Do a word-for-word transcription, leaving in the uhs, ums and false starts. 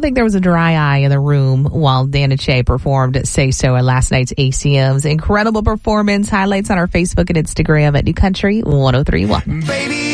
think there was a dry eye in the room while Dan and Shay performed Say So at last night's A C M's. Incredible performance. Highlights on our Facebook and Instagram at New Country ten thirty-one. Baby.